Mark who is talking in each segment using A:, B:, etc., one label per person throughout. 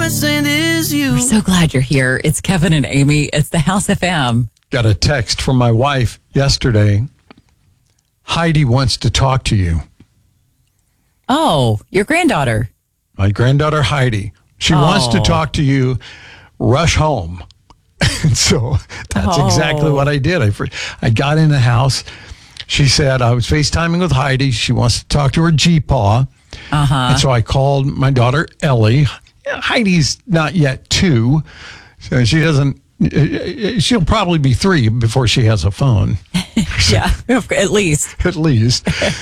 A: blessing is you.
B: We're so glad you're here. It's Kevin and Amy. It's the House FM.
C: Got a text from my wife yesterday. Heidi wants to talk to you.
B: Oh, your granddaughter.
C: My granddaughter, Heidi. She wants to talk to you. Rush home. And so that's exactly what I did. I got in the house. She said, I was FaceTiming with Heidi. She wants to talk to her G-Paw. And so I called my daughter, Ellie. Heidi's not yet 2. So she doesn't, she'll probably be 3 before she has a phone.
B: Yeah, at least.
C: At least.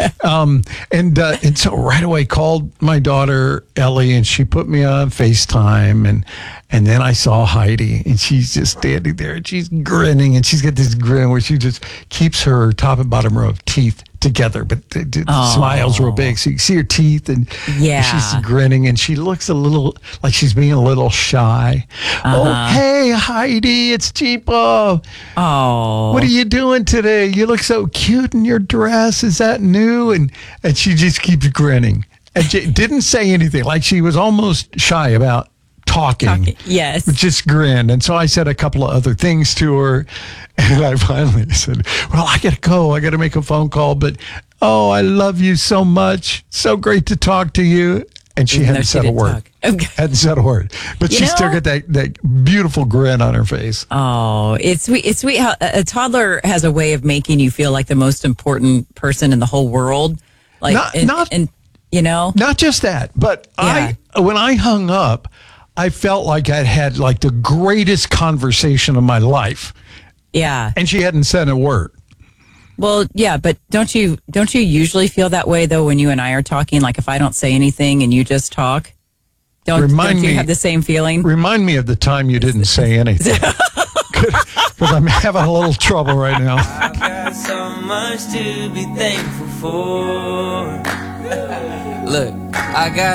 C: And so right away called my daughter, Ellie, and she put me on FaceTime. And then I saw Heidi, and she's just standing there, and she's grinning, and she's got this grin where she just keeps her top and bottom row of teeth together, but the smile's real big, so you can see her teeth, and she's grinning, and she looks a little like she's being a little shy. Oh, hey, Heidi, it's Cheapo.
B: Oh,
C: what are you doing today? You look so cute in your dress. Is that new? And she just keeps grinning, and she didn't say anything, like she was almost shy about talking.
B: Yes.
C: But just grinned. And so I said a couple of other things to her. And I finally said, well, I got to go. I got to make a phone call. But, I love you so much. So great to talk to you. And she hadn't said a word.
B: Okay.
C: Hadn't said a word. But she still got that beautiful grin on her face.
B: Oh, it's sweet. It's sweet how a toddler has a way of making you feel like the most important person in the whole world. Like,
C: not just that, but when I hung up, I felt like I'd had like the greatest conversation of my life.
B: Yeah.
C: And she hadn't said a word.
B: Well, yeah, but don't you usually feel that way though when you and I are talking? Like if I don't say anything and you just talk, don't you have the same feeling?
C: Remind me of the time you didn't say anything. Because I'm having a little trouble right now.
A: I got so much to be thankful for. Look, I got